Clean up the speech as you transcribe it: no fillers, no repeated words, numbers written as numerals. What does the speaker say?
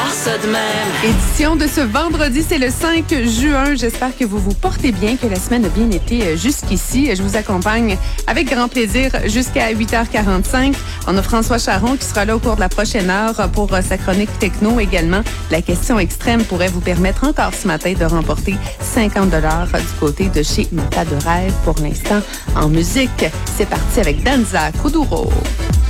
voir ça de même. Édition de ce vendredi, c'est le 5 juin. J'espère que vous vous portez bien, que la semaine a bien été jusqu'ici. Je vous accompagne avec grand plaisir jusqu'à 8h45. On a François Charon qui sera là au cours de la prochaine heure pour sa chronique techno également. La question extrême pourrait vous permettre encore ce matin de remporter 50 $ du côté de chez Mata de Rêve. Pour l'instant, en musique, c'est parti avec Danza Kuduro.